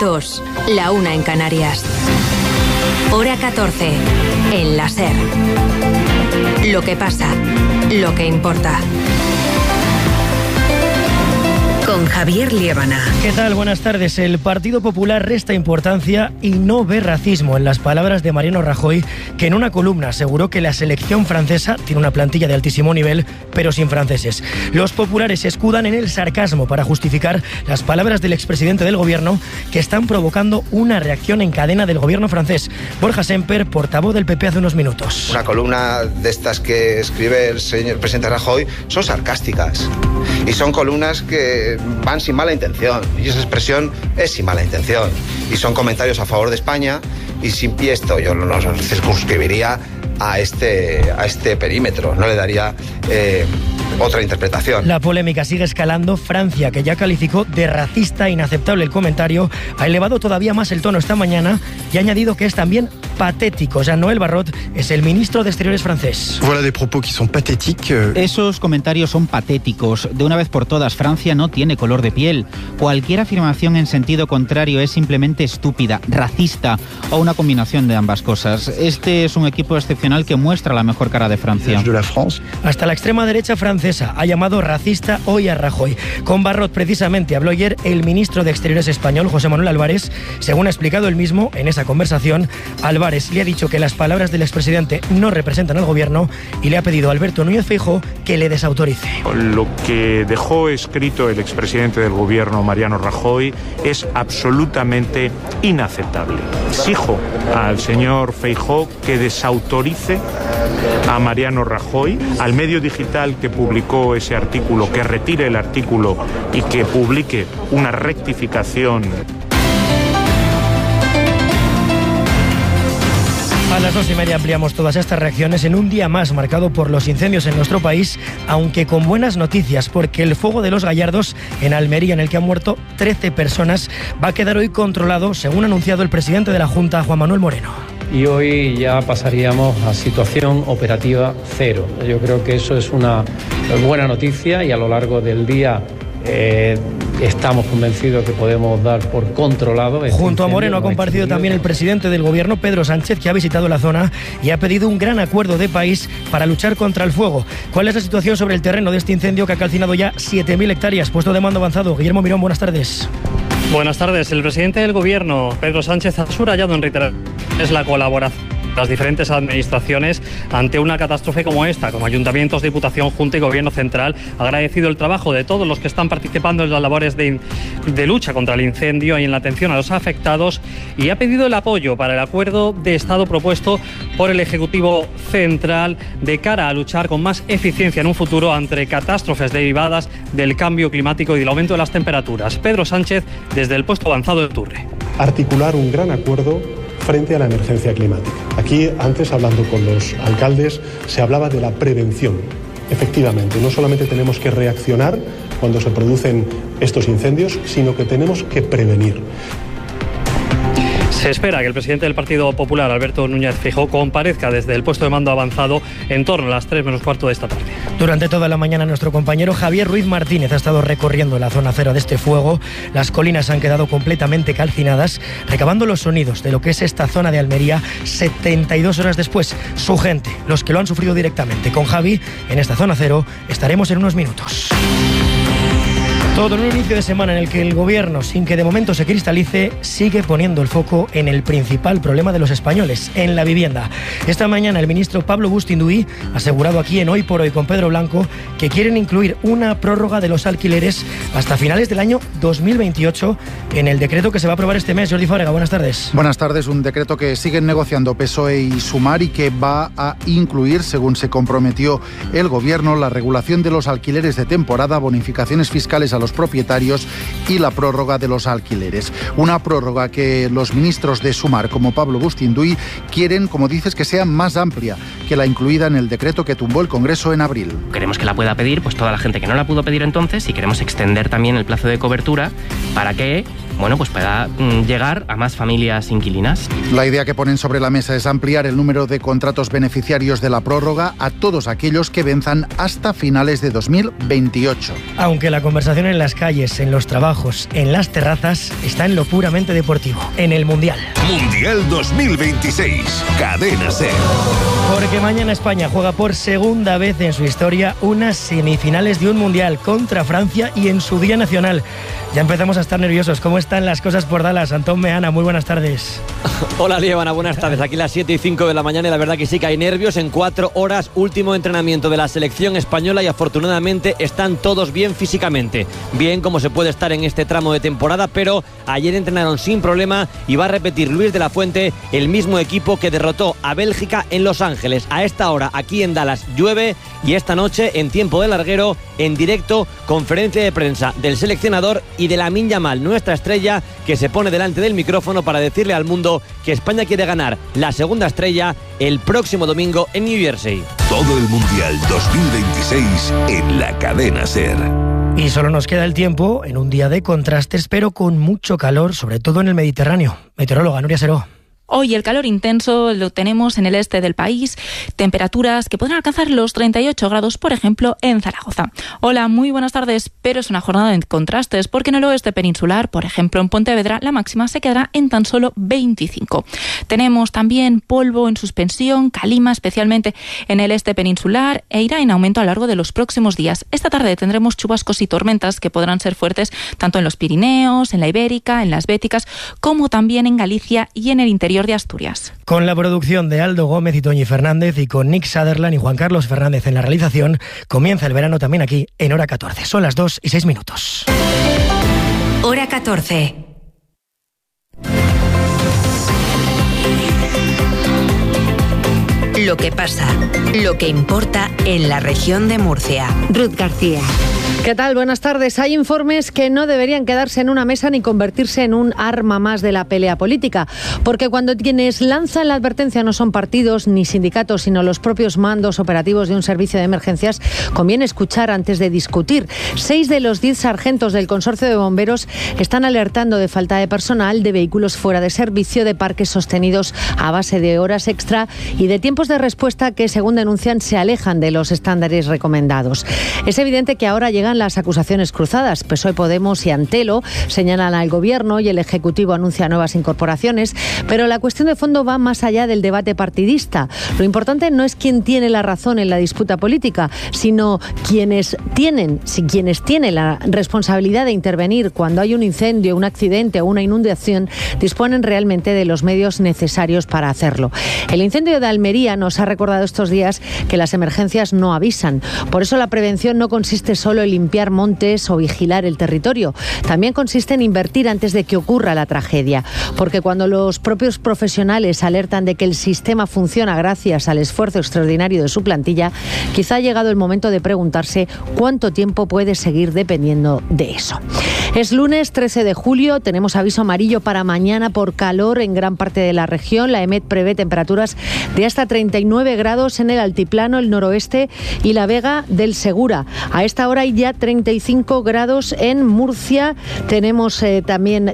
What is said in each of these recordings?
2, la 1 en Canarias. Hora 14, en la SER. Lo que pasa, lo que importa. Con Javier Liébana. ¿Qué tal? Buenas tardes. El Partido Popular resta importancia y no ve racismo en las palabras de Mariano Rajoy, que en una columna aseguró que la selección francesa tiene una plantilla de altísimo nivel, pero sin franceses. Los populares se escudan en el sarcasmo para justificar las palabras del expresidente del gobierno, que están provocando una reacción en cadena del gobierno francés. Borja Semper, portavoz del PP hace unos minutos. Una columna de estas que escribe el señor presidente Rajoy son sarcásticas y son columnas que van sin mala intención, y esa expresión es sin mala intención, y son comentarios a favor de España, y esto yo no los circunscribiría a este perímetro, no le daría otra interpretación. La polémica sigue escalando. Francia, que ya calificó de racista e inaceptable el comentario, ha elevado todavía más el tono esta mañana y ha añadido que es también patético. Jean-Noël Barrot es el ministro de Exteriores francés. Voilà des propos qui sont pathétiques. Esos comentarios son patéticos. De una vez por todas, Francia no tiene color de piel. Cualquier afirmación en sentido contrario es simplemente estúpida, racista o una combinación de ambas cosas. Este es un equipo excepcional que muestra la mejor cara de Francia. Hasta la extrema derecha francesa ha llamado racista hoy a Rajoy. Con Barrot precisamente habló ayer el ministro de Exteriores español, José Manuel Álvarez. Según ha explicado él mismo en esa conversación, Álvarez le ha dicho que las palabras del expresidente no representan al gobierno y le ha pedido a Alberto Núñez Feijóo que le desautorice. Lo que dejó escrito el expresidente del gobierno, Mariano Rajoy, es absolutamente inaceptable. Exijo al señor Feijóo que desautorice a Mariano Rajoy, al medio digital que publicó ese artículo, que retire el artículo y que publique una rectificación. A las 2:30 ampliamos todas estas reacciones en un día más marcado por los incendios en nuestro país, aunque con buenas noticias, porque el fuego de los Gallardos en Almería, en el que han muerto 13 personas, va a quedar hoy controlado, según ha anunciado el presidente de la Junta, Juan Manuel Moreno. Y hoy ya pasaríamos a situación operativa cero. Yo creo que eso es una buena noticia y a lo largo del día estamos convencidos que podemos dar por controlado. Junto a Moreno ha comparecido también el presidente del gobierno, Pedro Sánchez, que ha visitado la zona y ha pedido un gran acuerdo de país para luchar contra el fuego. ¿Cuál es la situación sobre el terreno de este incendio que ha calcinado ya 7.000 hectáreas? Puesto de mando avanzado. Guillermo Mirón, buenas tardes. Buenas tardes. El presidente del gobierno, Pedro Sánchez, ha subrayado en reiteraciones la colaboración de las diferentes administraciones ante una catástrofe como esta, como ayuntamientos, Diputación, Junta y Gobierno Central. Ha agradecido el trabajo de todos los que están participando en las labores de lucha contra el incendio y en la atención a los afectados, y ha pedido el apoyo para el acuerdo de Estado propuesto por el Ejecutivo Central de cara a luchar con más eficiencia en un futuro ante catástrofes derivadas del cambio climático y del aumento de las temperaturas. Pedro Sánchez, desde el puesto avanzado de Turre. Articular un gran acuerdo frente a la emergencia climática. Aquí, antes, hablando con los alcaldes, se hablaba de la prevención. Efectivamente, no solamente tenemos que reaccionar cuando se producen estos incendios, sino que tenemos que prevenir. Se espera que el presidente del Partido Popular, Alberto Núñez Feijóo, comparezca desde el puesto de mando avanzado en torno a las 3 menos cuarto de esta tarde. Durante toda la mañana nuestro compañero Javier Ruiz Martínez ha estado recorriendo la zona cero de este fuego. Las colinas han quedado completamente calcinadas, recabando los sonidos de lo que es esta zona de Almería 72 horas después. Su gente, los que lo han sufrido directamente. Con Javi, en esta zona cero, estaremos en unos minutos. Todo en un inicio de semana en el que el gobierno, sin que de momento se cristalice, sigue poniendo el foco en el principal problema de los españoles, en la vivienda. Esta mañana el ministro Pablo Bustinduy ha asegurado aquí en Hoy por Hoy con Pedro Blanco que quieren incluir una prórroga de los alquileres hasta finales del año 2028 en el decreto que se va a aprobar este mes. Jordi Fábrega, buenas tardes. Buenas tardes. Un decreto que siguen negociando PSOE y Sumar y que va a incluir, según se comprometió el gobierno, la regulación de los alquileres de temporada, bonificaciones fiscales a los propietarios y la prórroga de los alquileres. Una prórroga que los ministros de Sumar, como Pablo Bustinduy, quieren, como dices, que sea más amplia que la incluida en el decreto que tumbó el Congreso en abril. Queremos que la pueda pedir pues toda la gente que no la pudo pedir entonces, y queremos extender también el plazo de cobertura para que pues pueda llegar a más familias inquilinas. La idea que ponen sobre la mesa es ampliar el número de contratos beneficiarios de la prórroga a todos aquellos que venzan hasta finales de 2028. Aunque la conversación en las calles, en los trabajos, en las terrazas, está en lo puramente deportivo, en el Mundial. Mundial 2026, Cadena SER. Porque mañana España juega por segunda vez en su historia unas semifinales de un Mundial contra Francia y en su Día Nacional. Ya empezamos a estar nerviosos. ¿Cómo están las cosas por Dallas? Antón Meana, muy buenas tardes. Hola, Lievana, buenas tardes. Aquí las 7:05 de la mañana y la verdad que sí que hay nervios. En 4 horas, último entrenamiento de la selección española y afortunadamente están todos bien físicamente. Bien como se puede estar en este tramo de temporada, pero ayer entrenaron sin problema y va a repetir Luis de la Fuente el mismo equipo que derrotó a Bélgica en Los Ángeles. A esta hora, aquí en Dallas, llueve y esta noche, en tiempo de larguero, en directo, conferencia de prensa del seleccionador y de Lamine Yamal, nuestra estrella, que se pone delante del micrófono para decirle al mundo que España quiere ganar la segunda estrella el próximo domingo en New Jersey. Todo el Mundial 2026 en la Cadena SER. Y solo nos queda el tiempo en un día de contrastes, pero con mucho calor, sobre todo en el Mediterráneo. Meteoróloga Nuria Seró. Hoy el calor intenso lo tenemos en el este del país, temperaturas que podrán alcanzar los 38 grados, por ejemplo, en Zaragoza. Hola, muy buenas tardes, pero es una jornada de contrastes, porque en el oeste peninsular, por ejemplo, en Pontevedra, la máxima se quedará en tan solo 25. Tenemos también polvo en suspensión, calima, especialmente en el este peninsular, e irá en aumento a lo largo de los próximos días. Esta tarde tendremos chubascos y tormentas que podrán ser fuertes tanto en los Pirineos, en la Ibérica, en las Béticas, como también en Galicia y en el interior de Asturias. Con la producción de Aldo Gómez y Toñi Fernández y con Nick Sutherland y Juan Carlos Fernández en la realización, comienza el verano también aquí en Hora 14. Son las 2:06. Hora 14. Lo que pasa, lo que importa en la región de Murcia. Ruth García. ¿Qué tal? Buenas tardes. Hay informes que no deberían quedarse en una mesa ni convertirse en un arma más de la pelea política, porque cuando quienes lanzan la advertencia no son partidos ni sindicatos, sino los propios mandos operativos de un servicio de emergencias, conviene escuchar antes de discutir. 6 de los 10 sargentos del Consorcio de Bomberos están alertando de falta de personal, de vehículos fuera de servicio, de parques sostenidos a base de horas extra y de tiempos de respuesta que, según denuncian, se alejan de los estándares recomendados. Es evidente que ahora llegan las acusaciones cruzadas. PSOE, Podemos y Antelo señalan al Gobierno y el Ejecutivo anuncia nuevas incorporaciones, pero la cuestión de fondo va más allá del debate partidista. Lo importante no es quién tiene la razón en la disputa política, sino quienes tienen la responsabilidad de intervenir cuando hay un incendio, un accidente o una inundación, disponen realmente de los medios necesarios para hacerlo. El incendio de Almería nos ha recordado estos días que las emergencias no avisan. Por eso la prevención no consiste solo en limpiar montes o vigilar el territorio. También consiste en invertir antes de que ocurra la tragedia. Porque cuando los propios profesionales alertan de que el sistema funciona gracias al esfuerzo extraordinario de su plantilla, quizá ha llegado el momento de preguntarse cuánto tiempo puede seguir dependiendo de eso. Es lunes 13 de julio, tenemos aviso amarillo para mañana por calor en gran parte de la región. La EMET prevé temperaturas de hasta 39 grados en el altiplano, el noroeste y la Vega del Segura. A esta hora hay ya 35 grados en Murcia, tenemos también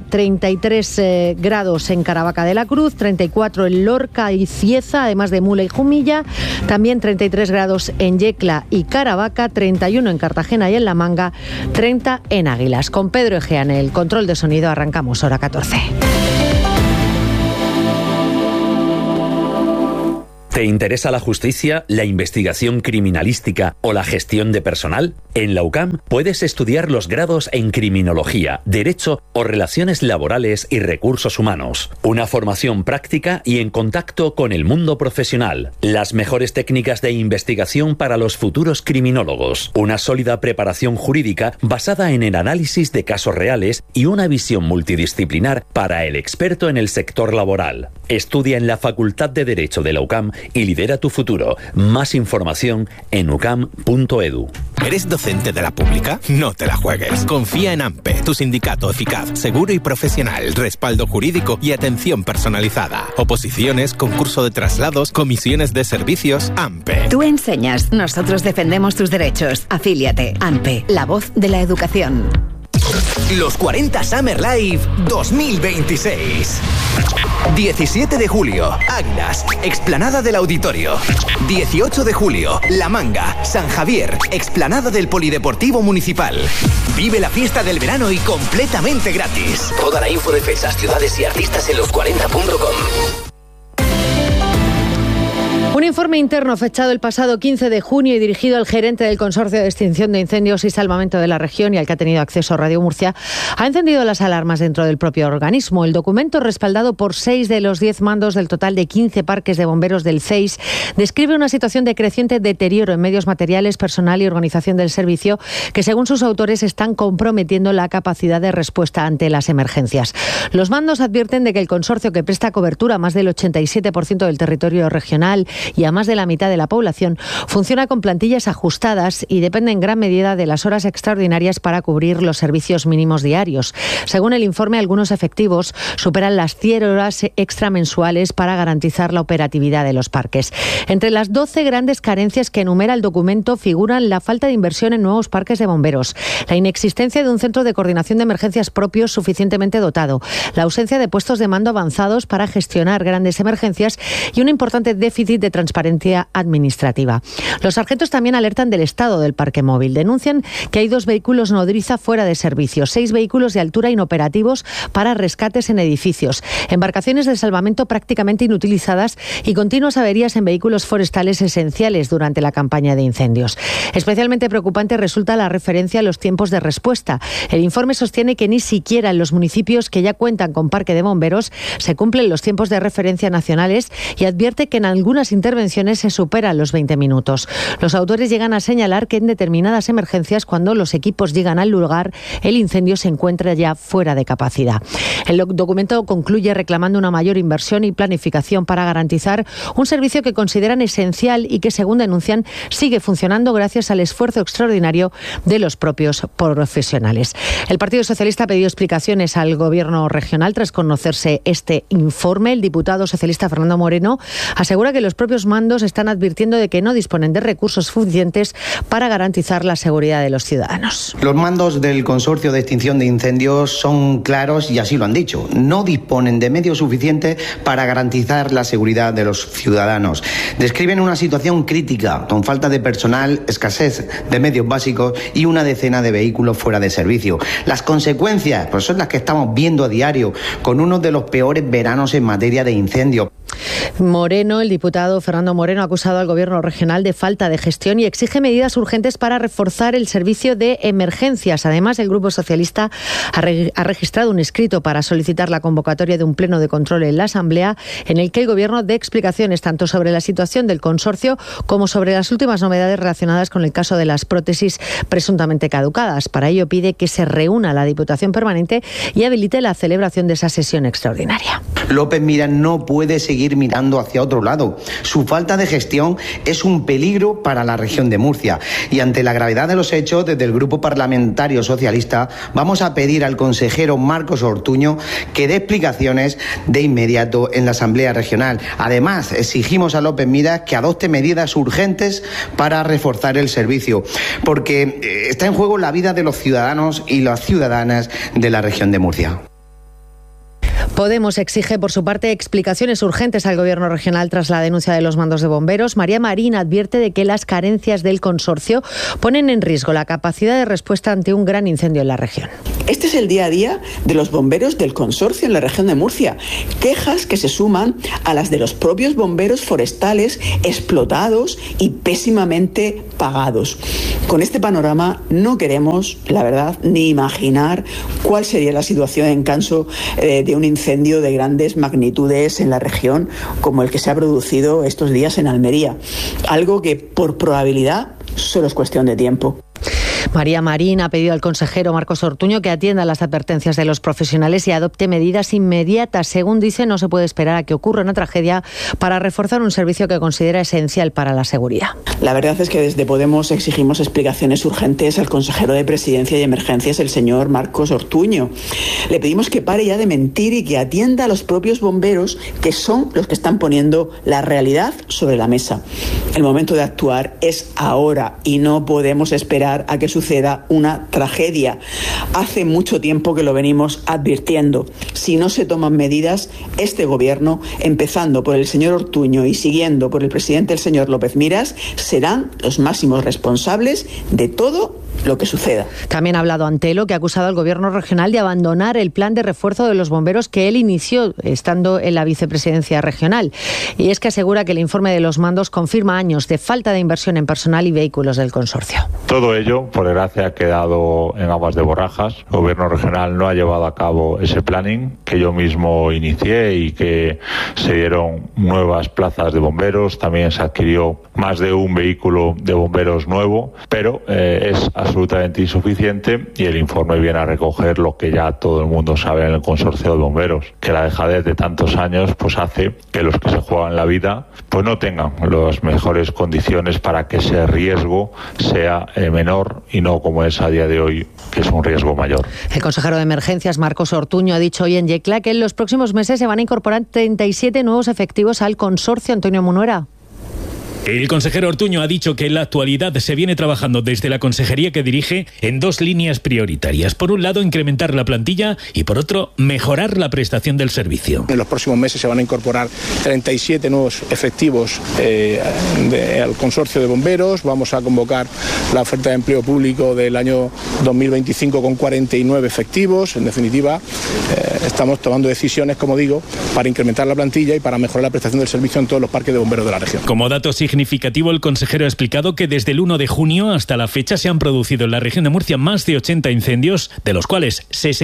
33 grados en Caravaca de la Cruz, 34 en Lorca y Cieza, además de Mula y Jumilla, también 33 grados en Yecla y Caravaca, 31 en Cartagena y en La Manga, 30 en Águilas. Con Pedro Egea en el control de sonido arrancamos Hora 14. ¿Te interesa la justicia, la investigación criminalística o la gestión de personal? En la UCAM puedes estudiar los grados en Criminología, Derecho o Relaciones Laborales y Recursos Humanos. Una formación práctica y en contacto con el mundo profesional. Las mejores técnicas de investigación para los futuros criminólogos. Una sólida preparación jurídica basada en el análisis de casos reales y una visión multidisciplinar para el experto en el sector laboral. Estudia en la Facultad de Derecho de la UCAM y lidera tu futuro. Más información en ucam.edu. ¿Eres docente de la pública? No te la juegues. Confía en AMPE, tu sindicato eficaz, seguro y profesional, respaldo jurídico y atención personalizada. Oposiciones, concurso de traslados, comisiones de servicios, AMPE. Tú enseñas, nosotros defendemos tus derechos. Afíliate. AMPE, la voz de la educación. los 40 Summer Live 2026. 17 de julio, Águilas, explanada del Auditorio. 18 de julio, La Manga, San Javier, explanada del Polideportivo Municipal. Vive la fiesta del verano y completamente gratis. Toda la info de fechas, ciudades y artistas en los40.com. Un informe interno fechado el pasado 15 de junio y dirigido al gerente del Consorcio de Extinción de Incendios y Salvamento de la región y al que ha tenido acceso Radio Murcia, ha encendido las alarmas dentro del propio organismo. El documento, respaldado por 6 de los 10 mandos del total de 15 parques de bomberos del CEIS, describe una situación de creciente deterioro en medios materiales, personal y organización del servicio que, según sus autores, están comprometiendo la capacidad de respuesta ante las emergencias. Los mandos advierten de que el consorcio, que presta cobertura a más del 87% del territorio regional y a más de la mitad de la población, funciona con plantillas ajustadas y depende en gran medida de las horas extraordinarias para cubrir los servicios mínimos diarios. Según el informe, algunos efectivos superan las 100 horas extra mensuales para garantizar la operatividad de los parques. Entre las 12 grandes carencias que enumera el documento figuran la falta de inversión en nuevos parques de bomberos, la inexistencia de un centro de coordinación de emergencias propios suficientemente dotado, la ausencia de puestos de mando avanzados para gestionar grandes emergencias y un importante déficit de transparencia administrativa. Los sargentos también alertan del estado del parque móvil. Denuncian que hay 2 vehículos nodriza fuera de servicio, 6 vehículos de altura inoperativos para rescates en edificios, embarcaciones de salvamento prácticamente inutilizadas y continuas averías en vehículos forestales esenciales durante la campaña de incendios. Especialmente preocupante resulta la referencia a los tiempos de respuesta. El informe sostiene que ni siquiera en los municipios que ya cuentan con parque de bomberos se cumplen los tiempos de referencia nacionales y advierte que en algunas intervenciones se superan los 20 minutos. Los autores llegan a señalar que en determinadas emergencias, cuando los equipos llegan al lugar, el incendio se encuentra ya fuera de capacidad. El documento concluye reclamando una mayor inversión y planificación para garantizar un servicio que consideran esencial y que, según denuncian, sigue funcionando gracias al esfuerzo extraordinario de los propios profesionales. El Partido Socialista ha pedido explicaciones al Gobierno regional tras conocerse este informe. El diputado socialista Fernando Moreno asegura que los propios mandos están advirtiendo de que no disponen de recursos suficientes para garantizar la seguridad de los ciudadanos. Los mandos del Consorcio de Extinción de Incendios son claros y así lo han dicho. No disponen de medios suficientes para garantizar la seguridad de los ciudadanos. Describen una situación crítica, con falta de personal, escasez de medios básicos y una decena de vehículos fuera de servicio. Las consecuencias pues son las que estamos viendo a diario, con uno de los peores veranos en materia de incendios. Moreno, el diputado Fernando Moreno, ha acusado al Gobierno regional de falta de gestión y exige medidas urgentes para reforzar el servicio de emergencias. Además, el Grupo Socialista ha registrado un escrito para solicitar la convocatoria de un pleno de control en la Asamblea, en el que el Gobierno dé explicaciones tanto sobre la situación del consorcio como sobre las últimas novedades relacionadas con el caso de las prótesis presuntamente caducadas. Para ello pide que se reúna la Diputación Permanente y habilite la celebración de esa sesión extraordinaria. López Miras no puede seguir mirando hacia otro lado. Su falta de gestión es un peligro para la región de Murcia. Y ante la gravedad de los hechos, desde el Grupo Parlamentario Socialista vamos a pedir al consejero Marcos Ortuño que dé explicaciones de inmediato en la Asamblea Regional. Además, exigimos a López Miras que adopte medidas urgentes para reforzar el servicio, porque está en juego la vida de los ciudadanos y las ciudadanas de la región de Murcia. Podemos exige, por su parte, explicaciones urgentes al Gobierno regional tras la denuncia de los mandos de bomberos. María Marín advierte de que las carencias del consorcio ponen en riesgo la capacidad de respuesta ante un gran incendio en la región. Este es el día a día de los bomberos del consorcio en la región de Murcia. Quejas que se suman a las de los propios bomberos forestales explotados y pésimamente pagados. Con este panorama no queremos, la verdad, ni imaginar cuál sería la situación en caso de un incendio de grandes magnitudes en la región como el que se ha producido estos días en Almería. Algo que por probabilidad solo es cuestión de tiempo. María Marín ha pedido al consejero Marcos Ortuño que atienda las advertencias de los profesionales y adopte medidas inmediatas. Según dice, no se puede esperar a que ocurra una tragedia para reforzar un servicio que considera esencial para la seguridad. La verdad es que desde Podemos exigimos explicaciones urgentes al consejero de Presidencia y Emergencias, el señor Marcos Ortuño. Le pedimos que pare ya de mentir y que atienda a los propios bomberos, que son los que están poniendo la realidad sobre la mesa. El momento de actuar es ahora y no podemos esperar a que suceda una tragedia. Hace mucho tiempo que lo venimos advirtiendo. Si no se toman medidas, este gobierno, empezando por el señor Ortuño y siguiendo por el presidente, el señor López Miras, serán los máximos responsables de todo lo que suceda. También ha hablado Antelo, que ha acusado al gobierno regional de abandonar el plan de refuerzo de los bomberos que él inició estando en la vicepresidencia regional. Y es que asegura que el informe de los mandos confirma años de falta de inversión en personal y vehículos del consorcio. Todo ello, por desgracia, ha quedado en aguas de borrajas. El gobierno regional no ha llevado a cabo ese planning que yo mismo inicié y que se dieron nuevas plazas de bomberos. También se adquirió más de un vehículo de bomberos nuevo, pero es absolutamente insuficiente, y el informe viene a recoger lo que ya todo el mundo sabe en el consorcio de bomberos, que la dejadez de tantos años pues hace que los que se juegan la vida pues no tengan las mejores condiciones para que ese riesgo sea menor y no como es a día de hoy, que es un riesgo mayor. El consejero de Emergencias, Marcos Ortuño, ha dicho hoy en Yecla que en los próximos meses se van a incorporar 37 nuevos efectivos al consorcio. Antonio Munuera. El consejero Ortuño ha dicho que en la actualidad se viene trabajando desde la consejería que dirige en dos líneas prioritarias. Por un lado, incrementar la plantilla y por otro, mejorar la prestación del servicio. En los próximos meses se van a incorporar 37 nuevos efectivos al consorcio de bomberos. Vamos a convocar la oferta de empleo público del año 2025 con 49 efectivos. En definitiva, estamos tomando decisiones, como digo, para incrementar la plantilla y para mejorar la prestación del servicio en todos los parques de bomberos de la región. Como dato significativo, el consejero ha explicado que desde el 1 de junio hasta la fecha se han producido en la región de Murcia más de 80 incendios, de los cuales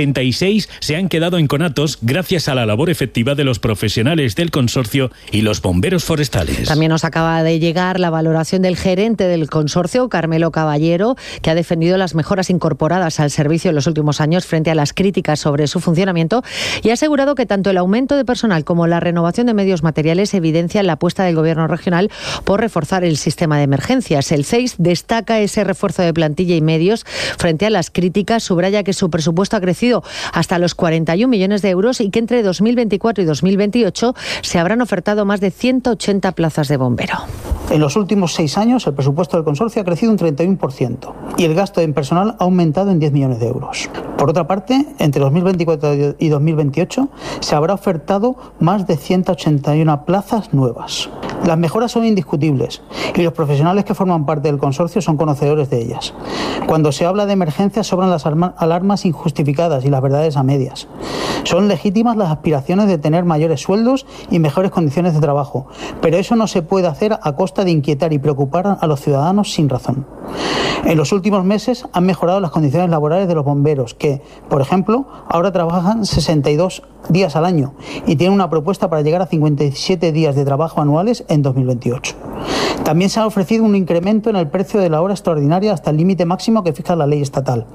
66 se han quedado en conatos gracias a la labor efectiva de los profesionales del consorcio y los bomberos forestales. También nos acaba de llegar la valoración del gerente del consorcio, Carmelo Caballero, que ha defendido las mejoras incorporadas al servicio en los últimos años frente a las críticas sobre su funcionamiento, y ha asegurado que tanto el aumento de personal como la renovación de medios materiales evidencian la apuesta del gobierno regional por reforzar el sistema de emergencias. El CEIS destaca ese refuerzo de plantilla y medios frente a las críticas, subraya que su presupuesto ha crecido hasta los 41 millones de euros y que entre 2024 y 2028 se habrán ofertado más de 180 plazas de bombero. En los últimos 6 años el presupuesto del consorcio ha crecido un 31% y el gasto en personal ha aumentado en 10 millones de euros. Por otra parte, entre 2024 y 2028 se habrá ofertado más de 181 plazas nuevas. Las mejoras son indiscutibles y los profesionales que forman parte del consorcio son conocedores de ellas. Cuando se habla de emergencias sobran las alarmas injustificadas y las verdades a medias. Son legítimas las aspiraciones de tener mayores sueldos y mejores condiciones de trabajo, pero eso no se puede hacer a costa de inquietar y preocupar a los ciudadanos sin razón. En los últimos meses han mejorado las condiciones laborales de los bomberos que, por ejemplo, ahora trabajan 62 días al año y tienen una propuesta para llegar a 57 días de trabajo anuales en 2028. También se ha ofrecido un incremento en el precio de la hora extraordinaria hasta el límite máximo que fija la ley estatal.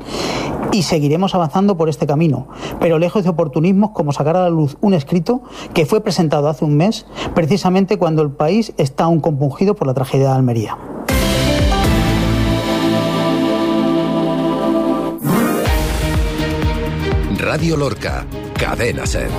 Y seguiremos avanzando por este camino, pero lejos de oportunismos como sacar a la luz un escrito que fue presentado hace un mes, precisamente cuando el país está aún compungido por la tragedia de Almería. Radio Lorca, Cadena SER.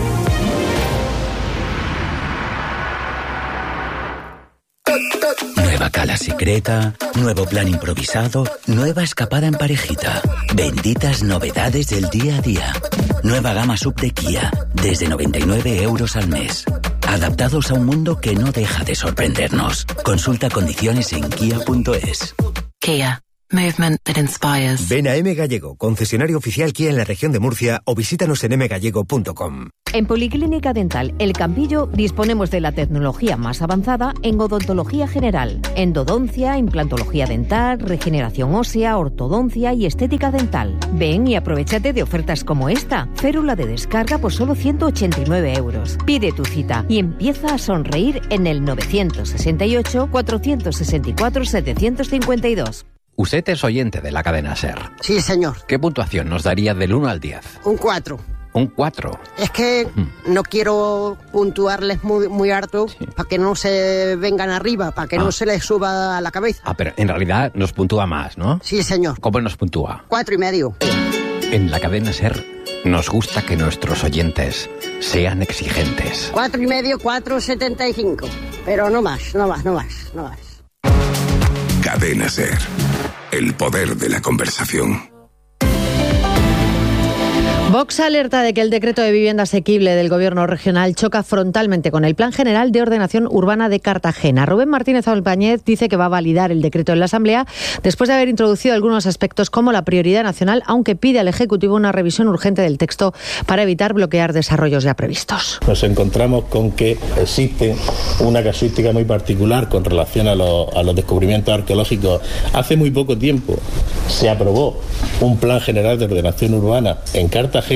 Nueva cala secreta, nuevo plan improvisado, nueva escapada en parejita. Benditas novedades del día a día. Nueva gama sub de Kia, desde 99 euros al mes. Adaptados a un mundo que no deja de sorprendernos. Consulta condiciones en kia.es. Kia. Movement that inspires. Ven a M Gallego, concesionario oficial Kia en la región de Murcia, o visítanos en mgallego.com. En Policlínica Dental El Campillo disponemos de la tecnología más avanzada en odontología general, endodoncia, implantología dental, regeneración ósea, ortodoncia y estética dental. Ven y aprovechate de ofertas como esta. Férula de descarga por solo 189 euros. Pide tu cita y empieza a sonreír en el 968 464 752. Usted es oyente de la cadena SER. Sí, señor. ¿Qué puntuación nos daría del 1 al 10? Un 4. ¿Un 4? Es que no quiero puntuarles muy harto para que no se vengan arriba, para que no se les suba a la cabeza. Ah, pero en realidad nos puntúa más, ¿no? Sí, señor. ¿Cómo nos puntúa? 4,5. En la cadena SER nos gusta que nuestros oyentes sean exigentes. 4,5, 4,75. Pero no más. Cadena SER. el poder de la conversación. Vox alerta de que el decreto de vivienda asequible del Gobierno regional choca frontalmente con el Plan General de Ordenación Urbana de Cartagena. Rubén Martínez Alpáñez dice que va a validar el decreto en la Asamblea después de haber introducido algunos aspectos como la prioridad nacional, aunque pide al Ejecutivo una revisión urgente del texto para evitar bloquear desarrollos ya previstos. Nos encontramos con que existe una casuística muy particular con relación a los descubrimientos arqueológicos. Hace muy poco tiempo se aprobó un Plan General de Ordenación Urbana en Cartagena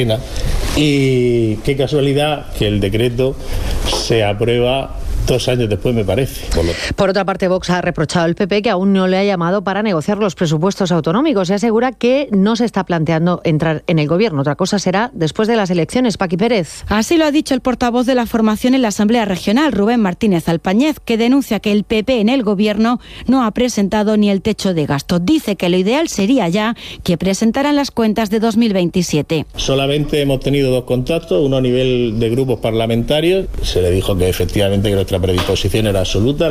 y qué casualidad que el decreto se aprueba 2 años después, me parece. Por otra parte, Vox ha reprochado al PP que aún no le ha llamado para negociar los presupuestos autonómicos y asegura que no se está planteando entrar en el Gobierno. Otra cosa será después de las elecciones. Paqui Pérez. Así lo ha dicho el portavoz de la formación en la Asamblea Regional, Rubén Martínez Alpáñez, que denuncia que el PP en el Gobierno no ha presentado ni el techo de gasto. Dice que lo ideal sería ya que presentaran las cuentas de 2027. Solamente hemos tenido 2 contactos, uno a nivel de grupos parlamentarios. Se le dijo que efectivamente que nuestra predisposición era absoluta.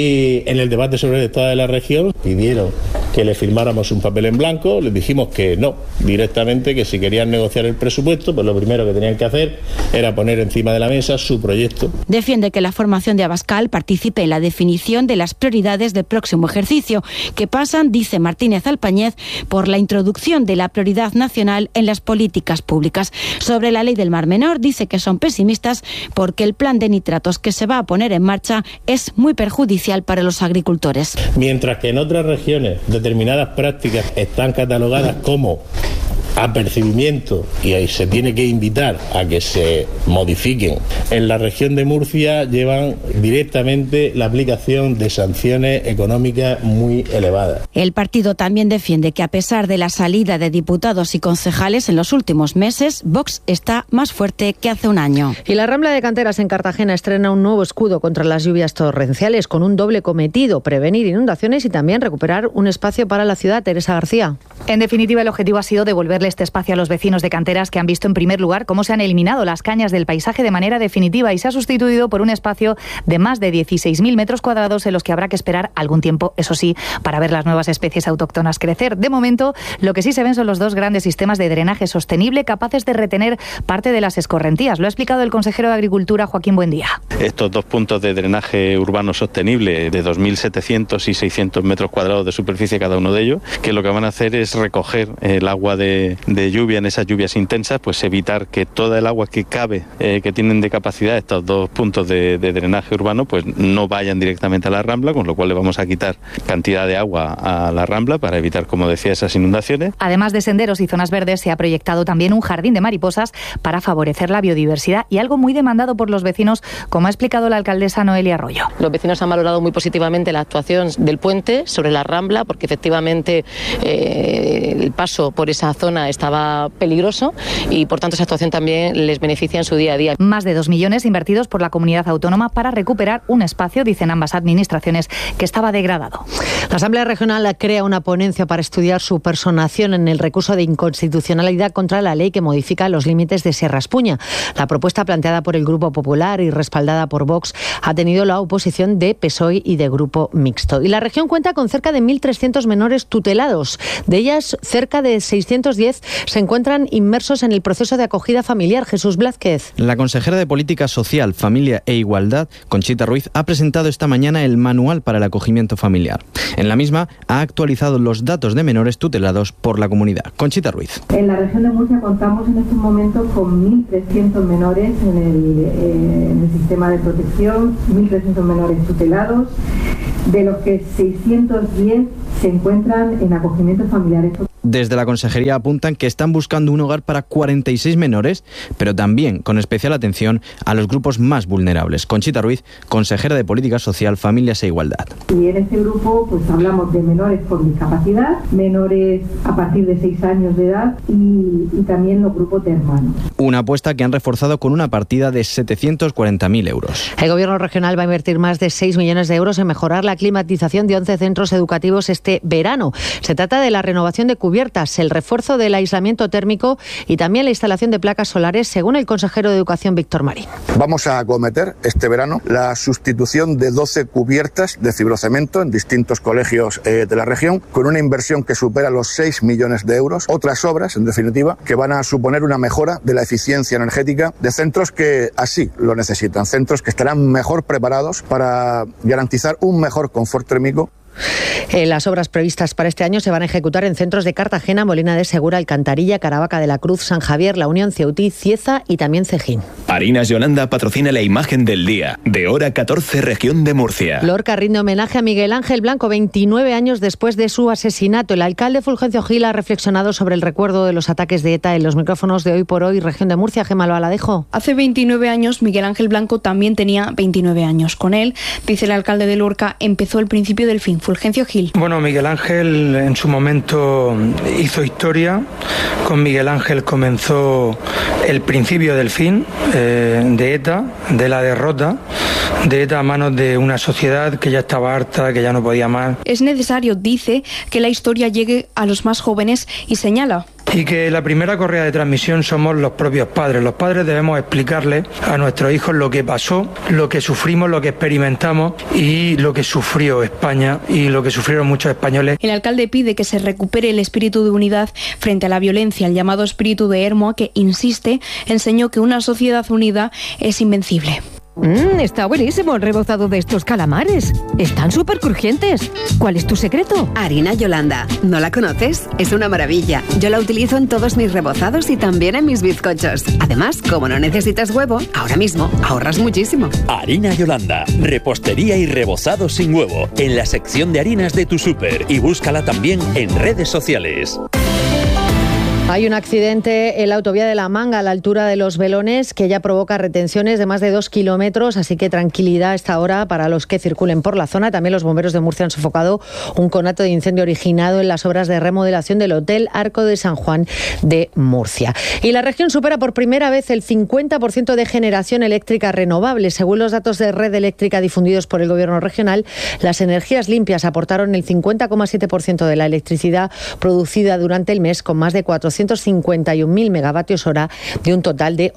Y en el debate sobre el estado de la región pidieron que le firmáramos un papel en blanco, les dijimos que no, directamente, que si querían negociar el presupuesto, pues lo primero que tenían que hacer era poner encima de la mesa su proyecto. Defiende que la formación de Abascal participe en la definición de las prioridades del próximo ejercicio, que pasan, dice Martínez Alpáñez, por la introducción de la prioridad nacional en las políticas públicas. Sobre la ley del Mar Menor, dice que son pesimistas porque el plan de nitratos que se va a poner en marcha es muy perjudicial para los agricultores. Mientras que en otras regiones determinadas prácticas están catalogadas como apercibimiento y ahí se tiene que invitar a que se modifiquen, en la región de Murcia llevan directamente la aplicación de sanciones económicas muy elevadas. El partido también defiende que a pesar de la salida de diputados y concejales en los últimos meses, Vox está más fuerte que hace un año. Y la Rambla de Canteras en Cartagena estrena un nuevo escudo contra las lluvias torrenciales con un doble cometido: prevenir inundaciones y también recuperar un espacio para la ciudad. Teresa García. En definitiva, el objetivo ha sido devolverle este espacio a los vecinos de Canteras, que han visto en primer lugar cómo se han eliminado las cañas del paisaje de manera definitiva y se ha sustituido por un espacio de más de 16.000 metros cuadrados en los que habrá que esperar algún tiempo, eso sí, para ver las nuevas especies autóctonas crecer. De momento, lo que sí se ven son los 2 grandes sistemas de drenaje sostenible capaces de retener parte de las escorrentías. Lo ha explicado el consejero de Agricultura, Joaquín Buendía. Estos 2 puntos de drenaje urbano sostenible de 2.700 y 600 metros cuadrados de superficie cada uno de ellos, que lo que van a hacer es recoger el agua de lluvia en esas lluvias intensas, pues evitar que toda el agua que cabe, que tienen de capacidad estos 2 puntos de drenaje urbano, pues no vayan directamente a la Rambla, con lo cual le vamos a quitar cantidad de agua a la Rambla para evitar, como decía, esas inundaciones. Además de senderos y zonas verdes, se ha proyectado también un jardín de mariposas para favorecer la biodiversidad y algo muy demandado por los vecinos, como ha explicado la alcaldesa Noelia Arroyo. Los vecinos han valorado muy positivamente la actuación del puente sobre la Rambla, porque efectivamente el paso por esa zona estaba peligroso y por tanto esa actuación también les beneficia en su día a día. Más de 2 millones invertidos por la comunidad autónoma para recuperar un espacio, dicen ambas administraciones, que estaba degradado. La Asamblea Regional crea una ponencia para estudiar su personación en el recurso de inconstitucionalidad contra la ley que modifica los límites de Sierra Espuña. La propuesta, planteada por el Grupo Popular y respaldada por Vox, ha tenido la oposición de PSOE y de Grupo Mixto. Y la región cuenta con cerca de 1.300 menores tutelados. De ellas, cerca de 610 se encuentran inmersos en el proceso de acogida familiar. Jesús Blázquez. La consejera de Política Social, Familia e Igualdad, Conchita Ruiz, ha presentado esta mañana el Manual para el Acogimiento Familiar. En la misma ha actualizado los datos de menores tutelados por la comunidad. Conchita Ruiz. En la región de Murcia contamos en estos momentos con 1.300 menores en el sistema de protección, 1.300 menores tutelados, de los que 610 se encuentran en acogimiento familiar. Desde la consejería apuntan que están buscando un hogar para 46 menores, pero también con especial atención a los grupos más vulnerables. Conchita Ruiz, consejera de Política Social, Familias e Igualdad. Y en este grupo pues hablamos de menores con discapacidad, menores a partir de 6 años de edad y también los grupos de hermanos. Una apuesta que han reforzado con una partida de 740.000 euros. El Gobierno regional va a invertir más de 6 millones de euros en mejorar la climatización de 11 centros educativos este verano. Se trata de la renovación de cubiertas cubiertas, el refuerzo del aislamiento térmico y también la instalación de placas solares, según el consejero de Educación, Víctor Marín. Vamos a acometer este verano la sustitución de 12 cubiertas de fibrocemento en distintos colegios de la región, con una inversión que supera los 6 millones de euros. Otras obras, en definitiva, que van a suponer una mejora de la eficiencia energética de centros que así lo necesitan, centros que estarán mejor preparados para garantizar un mejor confort térmico. Las obras previstas para este año se van a ejecutar en centros de Cartagena, Molina de Segura, Alcantarilla, Caravaca de la Cruz, San Javier, La Unión, Ceutí, Cieza y también Cejín. Harinas Yolanda patrocina la imagen del día, de hora 14, región de Murcia. Lorca rinde homenaje a Miguel Ángel Blanco, 29 años después de su asesinato. El alcalde Fulgencio Gil ha reflexionado sobre el recuerdo de los ataques de ETA en los micrófonos de Hoy por Hoy, región de Murcia. Gemma Albaladejo. Hace 29 años Miguel Ángel Blanco también tenía 29 años. Con él, dice el alcalde de Lorca, empezó el principio del fin. Fulgencio Gil. Bueno, Miguel Ángel en su momento hizo historia. Con Miguel Ángel comenzó el principio del fin de ETA, de la derrota de ETA a manos de una sociedad que ya estaba harta, que ya no podía más. Es necesario, dice, que la historia llegue a los más jóvenes y señala. Y que la primera correa de transmisión somos los propios padres. Los padres debemos explicarles a nuestros hijos lo que pasó, lo que sufrimos, lo que experimentamos y lo que sufrió España y lo que sufrieron muchos españoles. El alcalde pide que se recupere el espíritu de unidad frente a la violencia. El llamado espíritu de Hermoa, que insiste, enseñó que una sociedad unida es invencible. Está buenísimo el rebozado de estos calamares. Están súper crujientes. ¿Cuál es tu secreto? Harina Yolanda. ¿No la conoces? Es una maravilla. Yo la utilizo en todos mis rebozados y también en mis bizcochos. Además, como no necesitas huevo, ahora mismo ahorras muchísimo. Harina Yolanda. Repostería y rebozado sin huevo. En la sección de harinas de tu súper. Y búscala también en redes sociales. Hay un accidente en la autovía de La Manga a la altura de Los Velones que ya provoca retenciones de más de 2 kilómetros, así que tranquilidad a esta hora para los que circulen por la zona. También los bomberos de Murcia han sofocado un conato de incendio originado en las obras de remodelación del Hotel Arco de San Juan de Murcia. Y la región supera por primera vez el 50% de generación eléctrica renovable. Según los datos de Red Eléctrica difundidos por el Gobierno regional, las energías limpias aportaron el 50,7% de la electricidad producida durante el mes, con más de 451.000 megavatios hora de un total de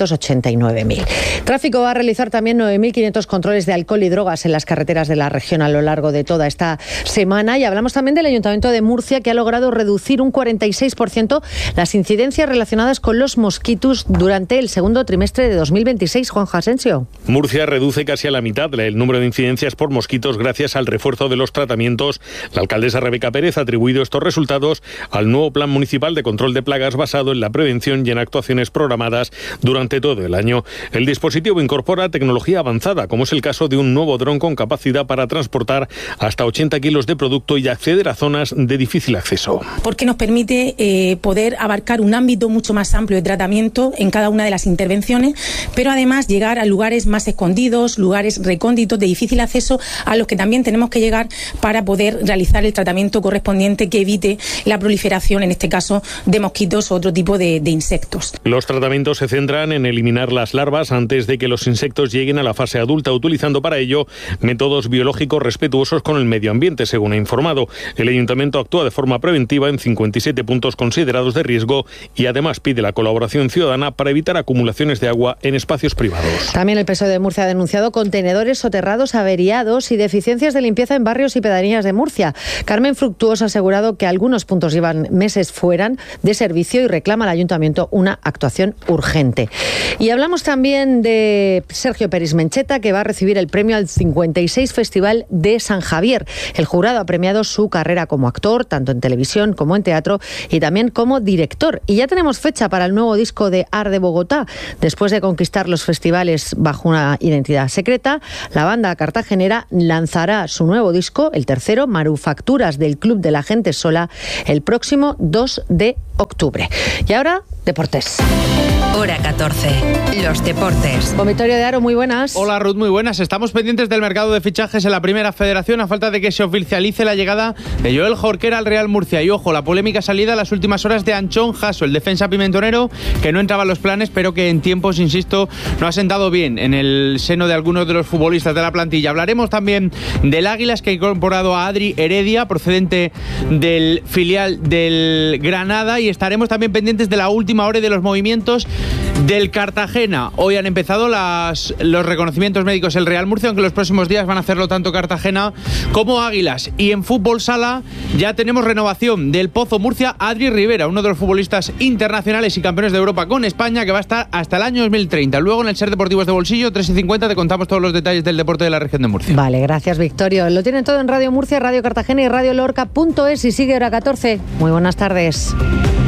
889.000. Tráfico va a realizar también 9.500 controles de alcohol y drogas en las carreteras de la región a lo largo de toda esta semana. Y hablamos también del Ayuntamiento de Murcia, que ha logrado reducir un 46% las incidencias relacionadas con los mosquitos durante el segundo trimestre de 2026. Juan Asensio. Murcia reduce casi a la mitad el número de incidencias por mosquitos gracias al refuerzo de los tratamientos. La alcaldesa Rebeca Pérez ha atribuido estos resultados al nuevo Plan Municipal de Control de Plagas basado en la prevención y en actuaciones programadas durante todo el año. El dispositivo incorpora tecnología avanzada, como es el caso de un nuevo dron con capacidad para transportar hasta 80 kilos de producto y acceder a zonas de difícil acceso. Porque nos permite poder abarcar un ámbito mucho más amplio de tratamiento en cada una de las intervenciones, pero además llegar a lugares más escondidos, lugares recónditos de difícil acceso, a los que también tenemos que llegar para poder realizar el tratamiento correspondiente que evite la proliferación, en este caso, de mosquitos o otro tipo de insectos. Los tratamientos se centran en eliminar las larvas antes de que los insectos lleguen a la fase adulta, utilizando para ello métodos biológicos respetuosos con el medio ambiente, según ha informado. El Ayuntamiento actúa de forma preventiva en 57 puntos considerados de riesgo y además pide la colaboración ciudadana para evitar acumulaciones de agua en espacios privados. También el PSOE de Murcia ha denunciado contenedores soterrados averiados y deficiencias de limpieza en barrios y pedanías de Murcia. Carmen Fructuoso ha asegurado que algunos puntos llevan meses fuera de servicio y reclama al Ayuntamiento una actuación urgente. Y hablamos también de Sergio Peris Mencheta, que va a recibir el premio al 56 Festival de San Javier. El jurado ha premiado su carrera como actor, tanto en televisión como en teatro, y también como director. Y ya tenemos fecha para el nuevo disco de Ar de Bogotá. Después de conquistar los festivales bajo una identidad secreta, la banda cartagenera lanzará su nuevo disco, el tercero, Manufacturas del Club de la Gente Sola, el próximo 2 de octubre. Y ahora, deportes. Hora 14. Los deportes. Con Victoria de Aro, muy buenas. Hola Ruth, muy buenas. Estamos pendientes del mercado de fichajes en la Primera Federación a falta de que se oficialice la llegada de Joel Jorquera al Real Murcia. Y ojo, la polémica salida en las últimas horas de Anchón Jasso, el defensa pimentonero, que no entraba en los planes, pero que en tiempos, insisto, no ha sentado bien en el seno de algunos de los futbolistas de la plantilla. Hablaremos también del Águilas, que ha incorporado a Adri Heredia, procedente del filial del Granada, y estaremos también pendientes de la última hora y de los movimientos del Cartagena. Hoy han empezado los reconocimientos médicos el Real Murcia, aunque los próximos días van a hacerlo tanto Cartagena como Águilas. Y en fútbol sala ya tenemos renovación del Pozo Murcia. Adri Rivera, uno de los futbolistas internacionales y campeones de Europa con España, que va a estar hasta el año 2030. Luego en el Ser Deportivos de Bolsillo, 3:50, te contamos todos los detalles del deporte de la región de Murcia. Vale, gracias Victorio. Lo tienen todo en Radio Murcia, Radio Cartagena y Radio Lorca.es, y sigue Hora 14. Muy buenas tardes.